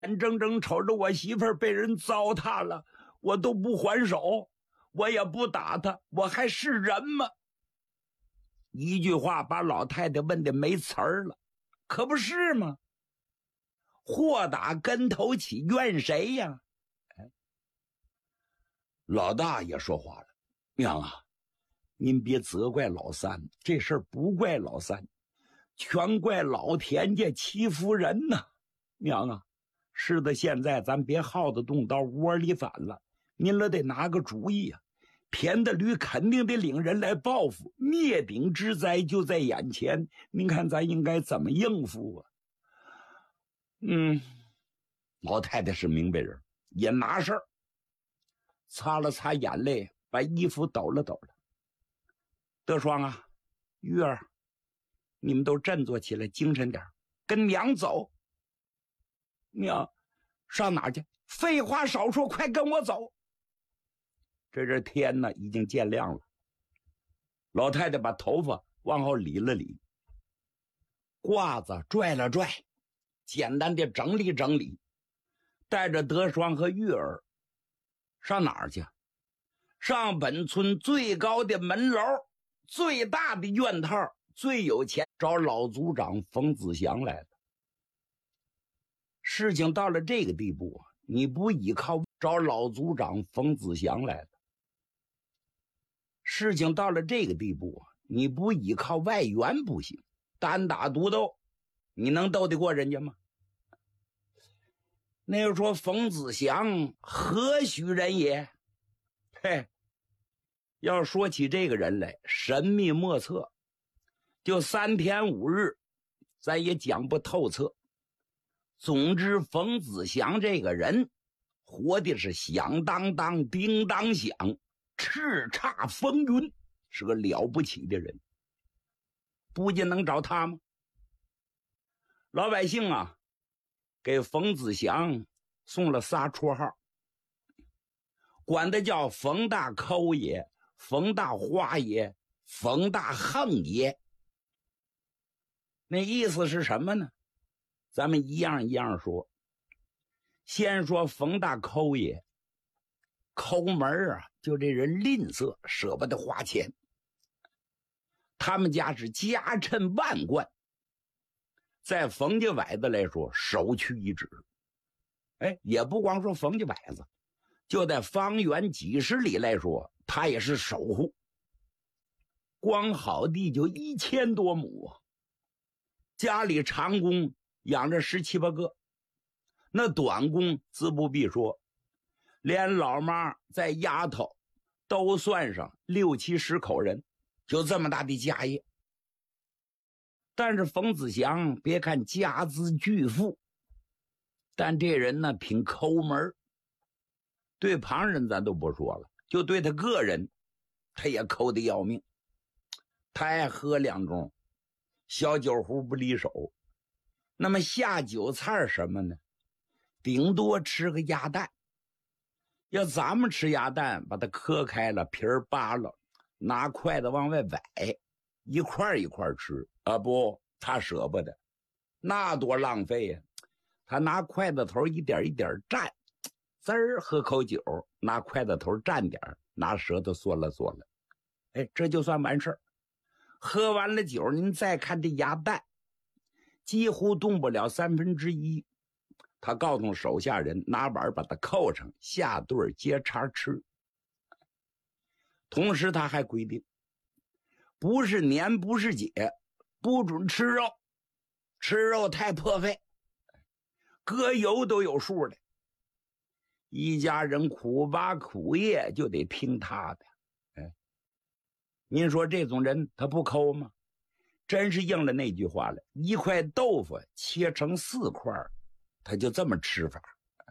眼睁睁瞅着我媳妇儿被人糟蹋了，我都不还手，我也不打她，我还是人吗？一句话把老太太问得没词儿了，可不是吗？祸打跟头起，怨谁呀？老大爷说话了：“娘啊，您别责怪老三，这事儿不怪老三，全怪老田家欺负人呐！娘啊，是的，现在咱别耗子动刀窝里反了，您了得拿个主意啊！田的驴肯定得领人来报复，灭顶之灾就在眼前，您看咱应该怎么应付啊？”老太太是明白人，也拿事儿，擦了擦眼泪，把衣服抖了抖了。德双啊，玉儿，你们都振作起来，精神点，跟娘走。娘，上哪儿去？废话少说，快跟我走。这天呢，已经渐亮了。老太太把头发往后理了理，褂子拽了拽，简单的整理整理，带着德双和玉儿上哪儿去？上本村最高的门楼，最大的院套，最有钱，找老族长冯子祥来了。事情到了这个地步啊，你不依靠，找老族长冯子祥来了。事情到了这个地步啊，你不依靠外援不行，单打独斗，你能斗得过人家吗？那又说冯子祥何许人也？嘿，要说起这个人来，神秘莫测，就3天5日，咱也讲不透彻。总之，冯子祥这个人活的是响当当、叮当响，叱咤风云，是个了不起的人。不仅能找他吗？老百姓啊，给冯子祥送了仨绰号，管他叫冯大抠爷、冯大花爷、冯大横爷。那意思是什么呢？咱们一样一样说。先说冯大抠爷，抠门啊，就这人吝啬，舍不得花钱。他们家是家趁万贯，在冯家崴子来说首屈一指。也不光说冯家崴子，就在方圆几十里来说，他也是守护。光好地就1000多亩啊，家里长工养着17、18个，那短工自不必说，连老妈在丫头都算上6、7、10口人，就这么大的家业。但是冯子祥别看家资巨富，但这人呢挺抠门，对旁人咱都不说了，就对他个人，他也抠得要命。他爱喝2盅，小酒壶不离手。那么下酒菜什么呢？顶多吃个鸭蛋。要咱们吃鸭蛋，把它磕开了，皮儿扒了，拿筷子往外崴，一块一块吃啊！不，他舍不得，那多浪费呀！他拿筷子头一点一点蘸，滋儿喝口酒，拿筷子头蘸点，拿舌头嗦了嗦了，这就算完事儿。喝完了酒，您再看这鸭蛋，几乎动不了1/3。他告诉手下人拿碗把它扣上，下顿接茬吃。同时他还规定，不是年不是节，不准吃肉，吃肉太破费，搁油都有数的。一家人苦巴苦业就得听他的。您说这种人他不抠吗？真是应了那句话了，一块豆腐切成4块，他就这么吃法。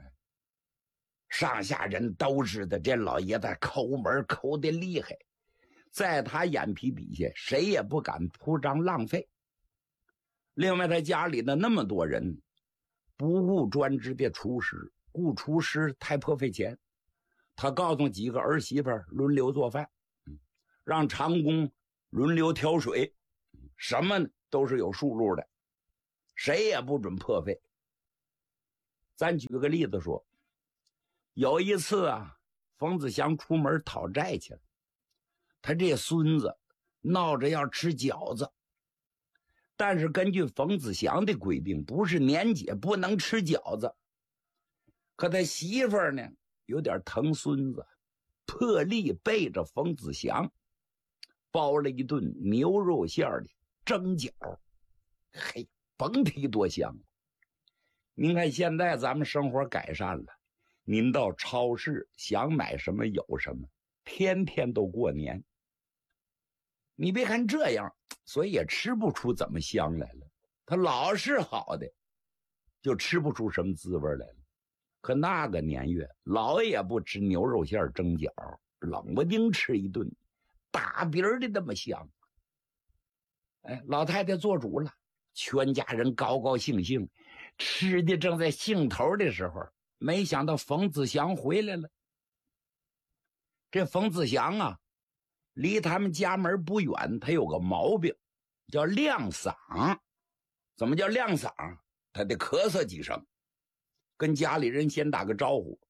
上下人都知道这老爷子抠门抠得厉害，在他眼皮底下谁也不敢铺张浪费。另外他家里的那么多人，不顾专职的厨师，雇厨师太破费钱。他告诉几个儿媳妇轮流做饭，让长工轮流挑水，什么都是有数路的，谁也不准破费。 咱举个例子说，有一次啊，冯子祥出门讨债去了，他这孙子闹着要吃饺子，但是根据冯子祥的规定，不是年节不能吃饺子。可他媳妇儿呢，有点疼孙子，破例背着冯子祥包了一顿牛肉馅的蒸饺。嘿，甭提多香了。您看现在咱们生活改善了，您到超市想买什么有什么，天天都过年。你别看这样，所以也吃不出怎么香来了。它老是好的，就吃不出什么滋味来了。可那个年月，老也不吃牛肉馅蒸饺，冷不丁吃一顿大饼的那么香。哎，老太太做主了，全家人高高兴兴，吃的正在兴头的时候，没想到冯子祥回来了。这冯子祥啊，离他们家门不远，他有个毛病，叫亮嗓。怎么叫亮嗓？他得咳嗽几声，跟家里人先打个招呼，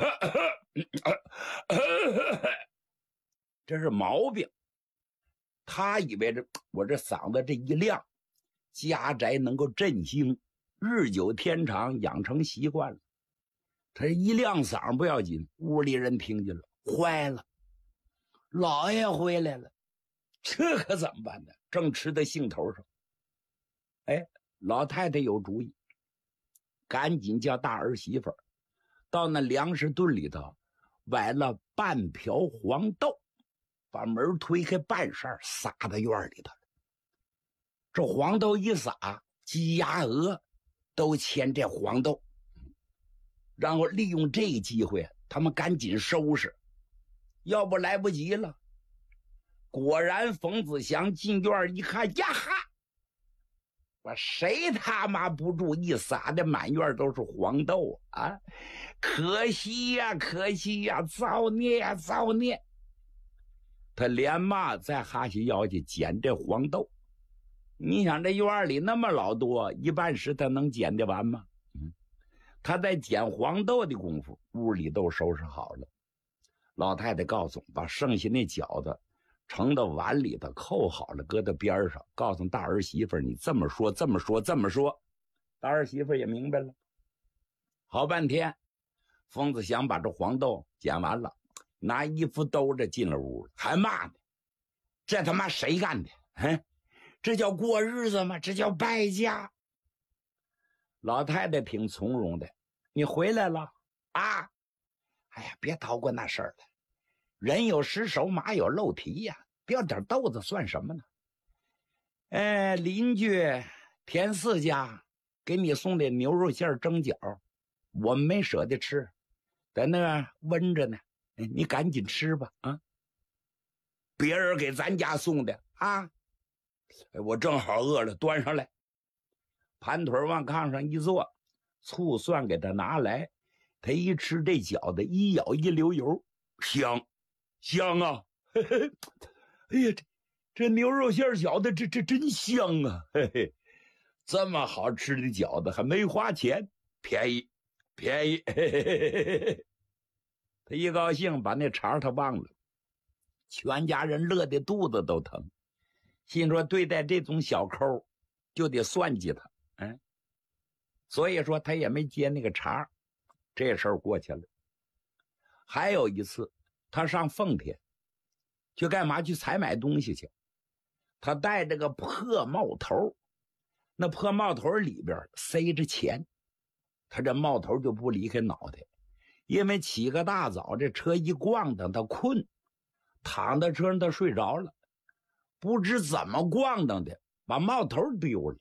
这是毛病。他以为我这嗓子这一亮，家宅能够振兴，日久天长，养成习惯了。他一亮嗓不要紧，屋里人听见了，坏了，老爷回来了，这可怎么办呢？正吃在兴头上。哎，老太太有主意，赶紧叫大儿媳妇到那粮食堆里头崴了半瓢黄豆，把门推开半扇，撒到院里头。这黄豆一撒，鸡鸭鹅都牵这黄豆，然后利用这个机会他们赶紧收拾，要不来不及了。果然冯子祥进院一看，呀哈，把谁他妈不注意撒的满院都是黄豆啊！可惜呀，可惜呀，造孽呀，造孽！他连骂再哈起腰去捡这黄豆。你想这院里那么老多，一半时他能捡得完吗？他在捡黄豆的功夫，屋里都收拾好了。老太太告诉把剩下那饺子盛到碗里头，扣好了，搁到边上，告诉大儿媳妇你这么说，这么说，这么说。大儿媳妇也明白了。好半天，冯子祥把这黄豆捡完了，拿衣服兜着进了屋，还骂呢：“这他妈谁干的？这叫过日子吗？这叫败家。”老太太挺从容的：“你回来了啊？哎呀，别叨咕那事儿了。人有失手，马有漏蹄呀，掉点豆子算什么呢？邻居田四家给你送的牛肉馅蒸饺，我们没舍得吃，在那温着呢，你赶紧吃吧啊！别人给咱家送的啊，我正好饿了，端上来。盘腿往炕上一坐，醋蒜给他拿来，他一吃这饺子，一咬一流油，香。香啊！嘿嘿，哎呀，这牛肉馅饺子这真香啊！嘿嘿，这么好吃的饺子还没花钱，便宜便宜！嘿嘿嘿嘿，他一高兴把那茬他忘了，全家人乐得肚子都疼，心说对待这种小抠就得算计他，所以说他也没接那个茬，这事儿过去了。还有一次。他上奉天去干嘛？去采买东西去。他戴着个破帽头，那破帽头里边塞着钱，他这帽头就不离开脑袋。因为起个大早，这车一咣当，他困，躺在车上他睡着了，不知怎么咣当的，把帽头丢了。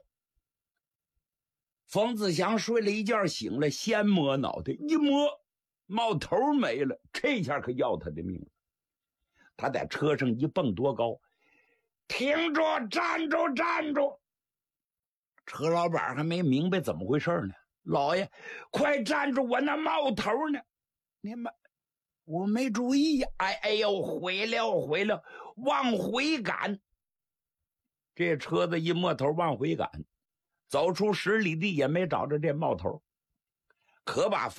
冯子祥睡了一觉醒了，先摸脑袋，一摸帽头没了，这下可要他的命了。他在车上一蹦多高，停住，站住，站住！车老板还没明白怎么回事呢。老爷，快站住，我那帽头呢？你们，我没注意呀！哎呦，毁了，往回赶！这车子一摸头往回赶，走出10里地也没找着这帽头。 可把